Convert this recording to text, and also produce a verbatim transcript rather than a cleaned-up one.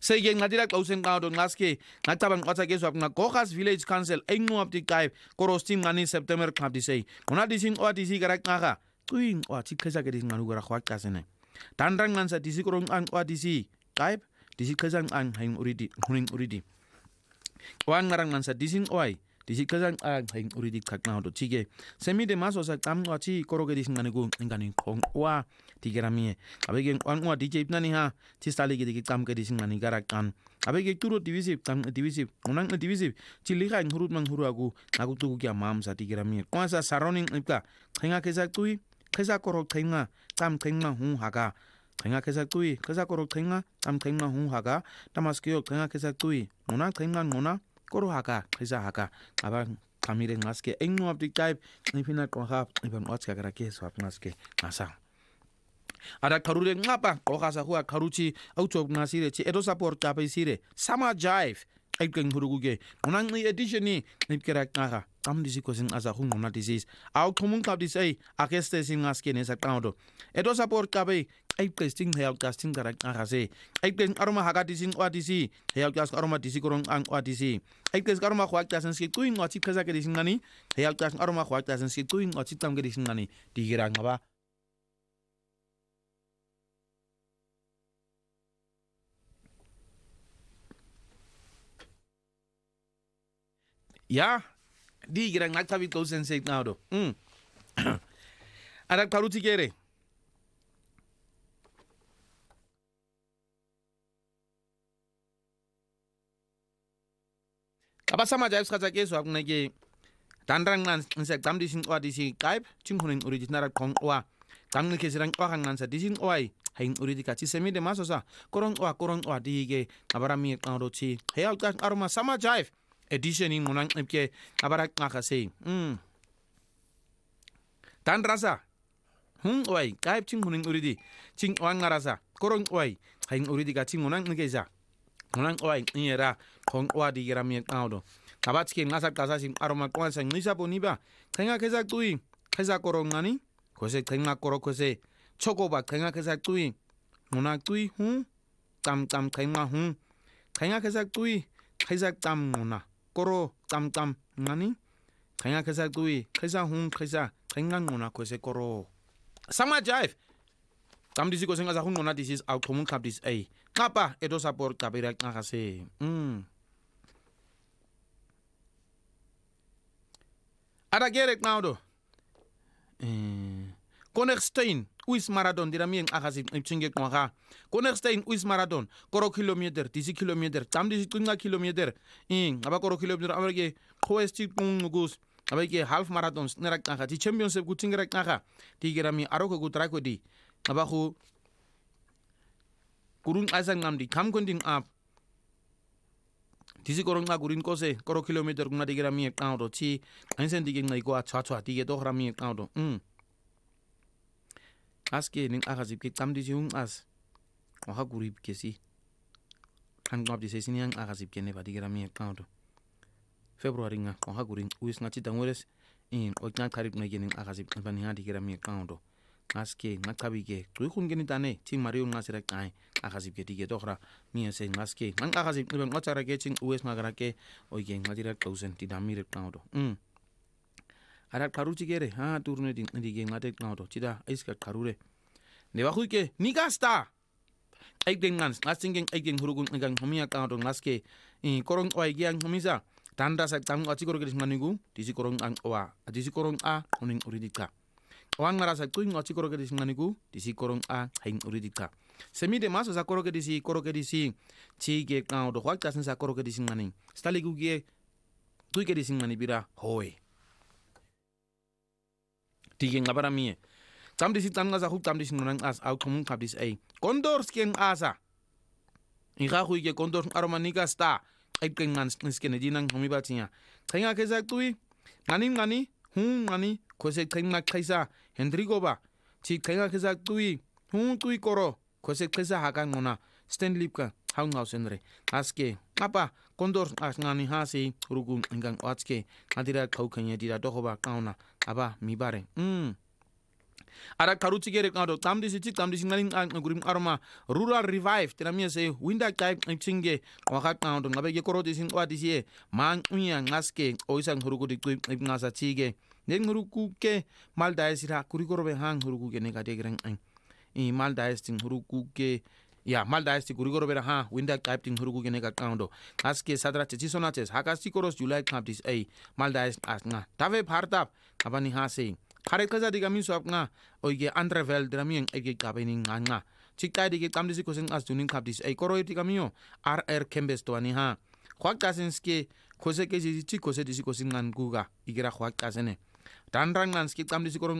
Sege ngadira klausen ngado ngaske ngatabang kwatsa ke swap nga Gogas Village Council engu up dikai korostim ngani September club disay una dising o disi garak ngaga tuing o tikhesa ke dising nganu gara khwaka sene dandrang ngansa disi korong ang o disi kaip disi khesang ang haing uridi huning uridi wan ngarang ngansa dising oi disi khesang ang haing uridi khakna do chige semi de maso sa tam o chi koroge dising ngani go ngani khong wa tigeramie abege wan o dj ipnani ha tistali ge dikam ke dising ngani garak kan abege turo divisi tam divisi unang divisi chiliga ngurut mang huragu nagu tu kya mam sa tigeramie kwasa surrounding ipka khenga khesa tui khesa korok khenga tam khenga hu haga khenga khesa tui khesa korok khenga tam khenga hu haga tamaskyo khenga khesa tui una khenga ngona koro haga khesa haga aba kamire ngaske engu abdi type nifina ko ha iban watska gara ke swap ngaske asa ada karure ngapa kokasa huwa karuchi auchok nasire chi edo support tapai sire sama jive aikeng huruguge unang ni editioni nipkera ngaga tam disi kosin asa hung na disease au komun kap disai akeste singaske ne sakaudo edo support tapai ai testing health casting gara ngaga se aikeng aroma haga dising wa disi health cast aroma disi korong ang wa disi aikes aroma khwak tasen ski tuing wa chip khaza ke dising ngani health cast aroma khwak tasen ski tuing wa chip tam ke dising ngani digira ngaba ya di gira ngatabi to sense nado mm ada karuti kere aba sama jais khaza ke so akne ke dandrang nan se tam di sin wa di si type chinghunin original kong wa tam ne ke sirang wa hangan sa di sin oi hain uridi ka chi semi de maso sa korong wa korong wa di ge abarami nado chi heal ka aroma sama jive edition in monang epke abarak ngakase mm tan rasa hum oi kaip ching huning uridi ching wang ngarasa korong oi haing uridi ka ching monang ngeza monang oi nyera khong wa di gerami ngaudo kabat skin ngasak kasa sim aroma kwa sang nisa boniba khenga kheza tui kheza korong ngani kose khenga koro kose choko ba khenga kheza tui monang tui hu tam tam khenga hu khenga kheza tui kheza tam ngona koro tam tam ngani khenga khesa tui khesa hun khesa khenga ngona kose koro sama jive tam disi ko senga za hun ngona this is out common cap this a kapa edo support kapira ngakase mm ada gerek naudo eh Konerstein Uis Marathon diramien akasi ipchinge kwaka Konerstein Uis Marathon koro kilometer disi kilometer tam disi tunga kilometer in aba koro kilometer abarge khoesti kungus abage half marathon nerak kaka ti championship kutingra kaka ti gerami aroko gutrako di aba khu kurun asan ngamdi kam konding up disi korong na gurin kose koro kilometer kuna di gerami account ti ansen dige ngai ko acha acha ti ge do gerami account mm aske ning akasip ke tam disi hung as oha gurib kesi kan ngab disi sini yang akasip ke ne ba di gerami account February nga oha gurin uis ngati tangores in okna karib na genin akasip ban ha di gerami account aske ngakabi ke tu kun geni tane ti mario ngasira kai akasip ke dige dokhra mi se ngaske nang akasip ben ngachara ke ching uis ngara ke oge ngadira thousand ti damir account mm ada karuchi gere ha turne ding dige ngate ngaudo chida iska karure ne ba khuike nigasta ai ding ngans ngasingeng ai ding hurugun ngang homia kaado ngaske i korong oi gyang homisa tanda sa tam ati korong gedis manigu disi korong ang oa disi korong a oning uridika wang ngarasa tuing ati korong gedis manigu disi korong a haing uridika semi de maso sa korong gedisi korong gedisi chige kaado hwakta sa korong gedis maning stali gugie tuige gedis mani bira hoy tige ngabara mie tam disi tam ngaza huk tam disi nang as au komun kap dis ai kondor skeng asa inga huige kondor aromaniga sta ai kengan skene dinang homi batia khenga kesa tui ngani ngani hu ngani kose khenga khaisa hendrigo ba chi khenga kesa tui hu tui koro kose kesa haga ngona stenlipka haung hausenre aske apa kondor as ngani hasi rugu ngang watske adira khau khanya dira dohoba kauna aba mibare mm ara karuti kere kado tamdi siti tamdi singalin ngurim arma rural revive tinamia se winda kai chinge waka kado ngabe ke koroti sin kwati sie man unya ngaske oisa nguruku di ngasa chige ne nguruku ke malda esira kurikorobe hang nguruku ke negade greng i malda esti nguruku ke ya malda esti kurikorobe ha winda kai tin nguruku ke negade kado ngaske sadra chichi sonates hakasti koros july kaptis ei malda es asnga tave bhartap abani ha se Kare kaza diga min swap nga oige andrevel dramien ege kabeni nga chikta dige kamdisi kosen as tunin kapdis ay koro diga mio rr kembes to ani ha khwak kasenske kose ke ji chi kose disi kosin ngan guga igira khwak kasene dan rang nan ski kamdisi koro